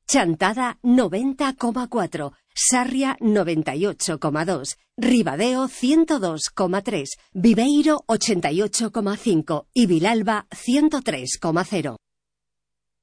Chantada 90,4, Sarria 98,2, Ribadeo 102,3, Viveiro 88,5 y Vilalba 103,0.